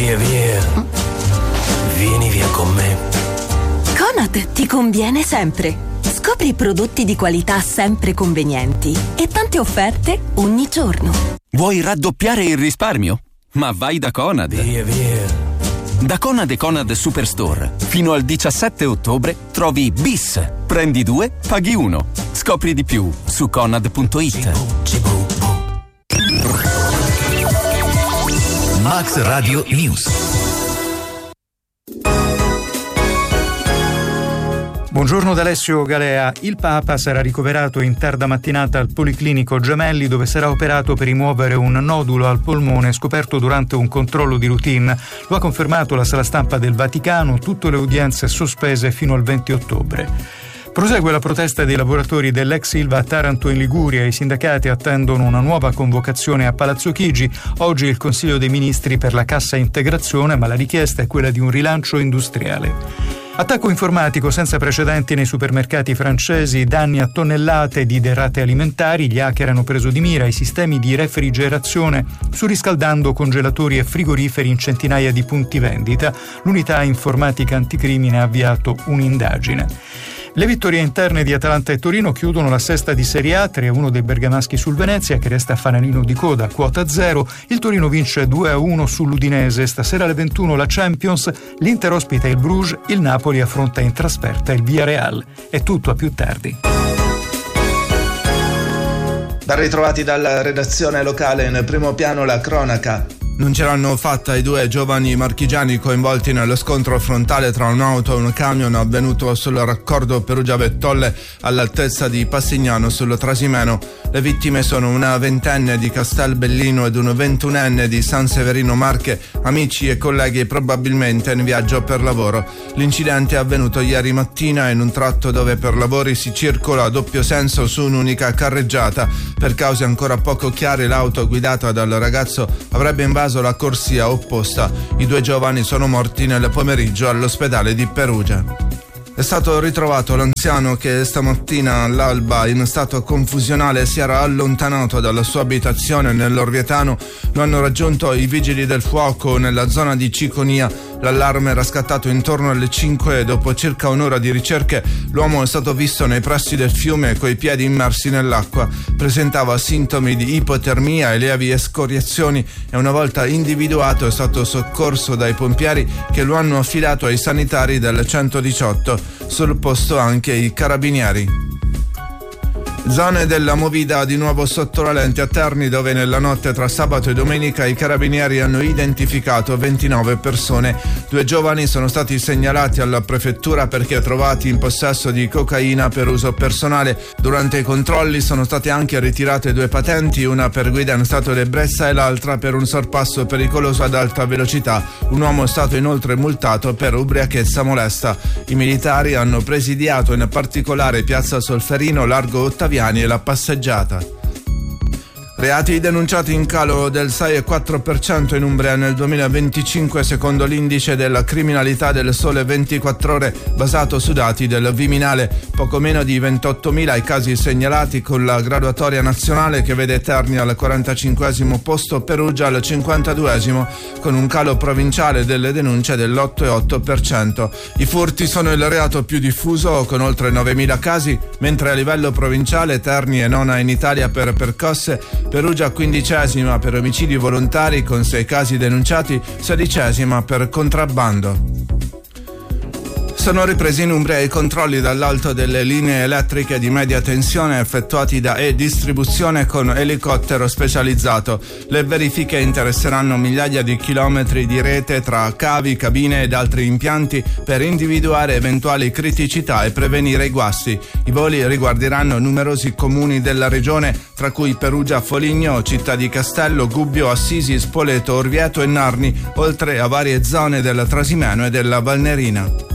Via via, vieni via con me. Conad ti conviene sempre. Scopri prodotti di qualità sempre convenienti e tante offerte ogni giorno. Vuoi raddoppiare il risparmio? Ma vai da Conad. Via via. Da Conad e Conad Superstore fino al 17 ottobre trovi bis. Prendi 2, paghi 1. Scopri di più su conad.it. Max Radio News. Buongiorno da Alessio Galea. Il Papa sarà ricoverato in tarda mattinata al Policlinico Gemelli, dove sarà operato per rimuovere un nodulo al polmone scoperto durante un controllo di routine. Lo ha confermato la sala stampa del Vaticano, tutte le udienze sospese fino al 20 ottobre. Prosegue la protesta dei lavoratori dell'ex Ilva a Taranto in Liguria. I sindacati attendono una nuova convocazione a Palazzo Chigi. Oggi il Consiglio dei Ministri per la cassa integrazione, ma la richiesta è quella di un rilancio industriale. Attacco informatico senza precedenti nei supermercati francesi, danni a tonnellate di derrate alimentari. Gli hacker hanno preso di mira i sistemi di refrigerazione, surriscaldando congelatori e frigoriferi in centinaia di punti vendita. L'unità informatica anticrimine ha avviato un'indagine. Le vittorie interne di Atalanta e Torino chiudono la sesta di Serie A, 3-1 dei bergamaschi sul Venezia, che resta fanalino di coda, quota 0. Il Torino vince 2-1 sull'Udinese. Stasera alle 21 la Champions, l'Inter ospita il Bruges, il Napoli affronta in trasferta il Villarreal. È tutto, a più tardi. Ben ritrovati dalla redazione locale. Nel primo piano la cronaca. Non ce l'hanno fatta i due giovani marchigiani coinvolti nello scontro frontale tra un'auto e un camion avvenuto sul raccordo Perugia-Vettolle all'altezza di Passignano sul Trasimeno. Le vittime sono una ventenne di Castelbellino ed un 21enne di San Severino Marche, amici e colleghi probabilmente in viaggio per lavoro. L'incidente è avvenuto ieri mattina in un tratto dove per lavori si circola a doppio senso su un'unica carreggiata. Per cause ancora poco chiare, l'auto guidata dal ragazzo avrebbe invaso la corsia opposta. I due giovani sono morti nel pomeriggio all'ospedale di Perugia. È stato ritrovato l'anziano che stamattina all'alba in stato confusionale si era allontanato dalla sua abitazione nell'Orvietano. Lo hanno raggiunto i vigili del fuoco nella zona di Ciconia. L'allarme era scattato intorno alle 5 e dopo circa un'ora di ricerche l'uomo è stato visto nei pressi del fiume coi piedi immersi nell'acqua. Presentava sintomi di ipotermia e lievi escoriazioni e una volta individuato è stato soccorso dai pompieri che lo hanno affidato ai sanitari del 118. Sul posto anche i carabinieri. Zone della Movida di nuovo sotto la lente a Terni, dove nella notte tra sabato e domenica i carabinieri hanno identificato 29 persone. 2 giovani sono stati segnalati alla prefettura perché trovati in possesso di cocaina per uso personale. Durante i controlli sono state anche ritirate 2 patenti, una per guida in stato di ebbrezza e l'altra per un sorpasso pericoloso ad alta velocità. Un uomo è stato inoltre multato per ubriachezza molesta. I militari hanno presidiato in particolare Piazza Solferino, Largo Ottaviani e la passeggiata. Reati denunciati in calo del 6,4% in Umbria nel 2025 secondo l'indice della criminalità del Sole 24 Ore basato su dati del Viminale. Poco meno di 28.000 i casi segnalati, con la graduatoria nazionale che vede Terni al 45esimo posto, Perugia al 52esimo, con un calo provinciale delle denunce dell'8,8%. I furti sono il reato più diffuso con oltre 9.000 casi, mentre a livello provinciale Terni è nona in Italia per percosse, Perugia 15esima per omicidi volontari con 6 casi denunciati, 16esima per contrabbando. Sono ripresi in Umbria i controlli dall'alto delle linee elettriche di media tensione effettuati da E-Distribuzione con elicottero specializzato. Le verifiche interesseranno migliaia di chilometri di rete tra cavi, cabine ed altri impianti per individuare eventuali criticità e prevenire i guasti. I voli riguarderanno numerosi comuni della regione, tra cui Perugia, Foligno, Città di Castello, Gubbio, Assisi, Spoleto, Orvieto e Narni, oltre a varie zone del Trasimeno e della Valnerina.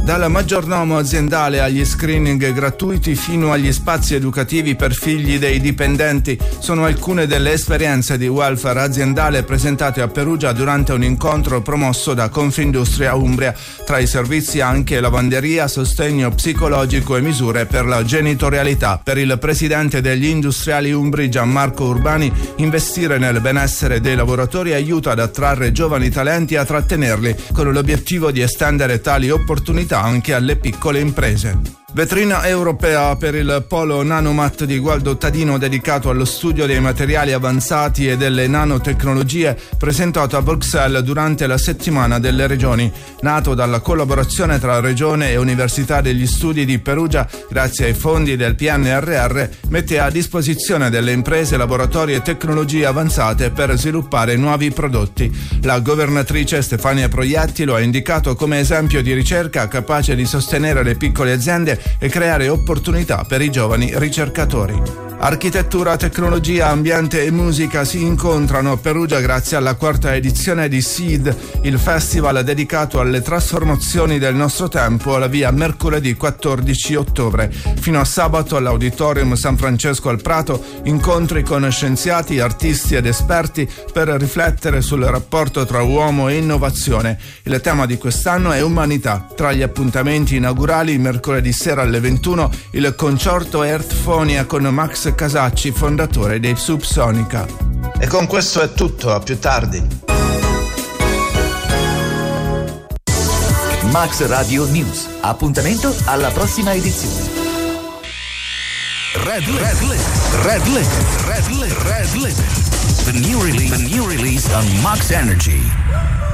Dal maggiordomo aziendale agli screening gratuiti fino agli spazi educativi per figli dei dipendenti sono alcune delle esperienze di welfare aziendale presentate a Perugia durante un incontro promosso da Confindustria Umbria. Tra i servizi anche lavanderia, sostegno psicologico e misure per la genitorialità. Per il presidente degli industriali umbri Gianmarco Urbani, investire nel benessere dei lavoratori aiuta ad attrarre giovani talenti e a trattenerli, con l'obiettivo di estendere tali opportunità anche alle piccole imprese. Vetrina europea per il polo Nanomat di Gualdo Tadino dedicato allo studio dei materiali avanzati e delle nanotecnologie, presentato a Bruxelles durante la settimana delle regioni. Nato dalla collaborazione tra Regione e Università degli Studi di Perugia, grazie ai fondi del PNRR, mette a disposizione delle imprese laboratori e tecnologie avanzate per sviluppare nuovi prodotti. La governatrice Stefania Proietti lo ha indicato come esempio di ricerca capace di sostenere le piccole aziende e creare opportunità per i giovani ricercatori. Architettura, tecnologia, ambiente e musica si incontrano a Perugia grazie alla 4ª edizione di SEED, il festival dedicato alle trasformazioni del nostro tempo, alla via mercoledì 14 ottobre. Fino a sabato all'Auditorium San Francesco al Prato, incontri con scienziati, artisti ed esperti per riflettere sul rapporto tra uomo e innovazione. Il tema di quest'anno è umanità. Tra gli appuntamenti inaugurali, mercoledì sera alle 21, il concerto Earthphonia con Max Casacci, fondatore dei Subsonica. E con questo è tutto, a più tardi. Max Radio News. Appuntamento alla prossima edizione. Red Limit. The new release on Max Energy.